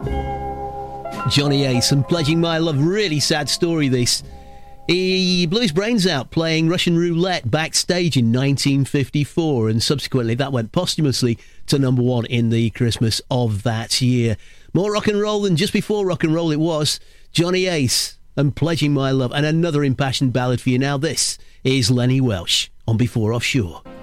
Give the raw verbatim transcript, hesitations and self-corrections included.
Johnny Ace and Pledging My Love. Really sad story, this. He blew his brains out playing Russian roulette backstage in nineteen fifty-four, and subsequently that went posthumously to number one in the Christmas of that year. More rock and roll than just before rock and roll it was. Johnny Ace and Pledging My Love, and another impassioned ballad for you now. This is Lenny Welsh on Before Offshore.